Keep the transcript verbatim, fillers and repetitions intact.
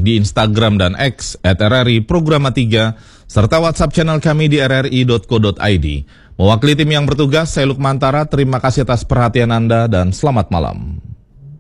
di Instagram dan X at R R I Programa tiga, serta WhatsApp channel kami di r r i dot co dot i d. Mewakili tim yang bertugas, saya Lukmantara, terima kasih atas perhatian Anda dan selamat malam.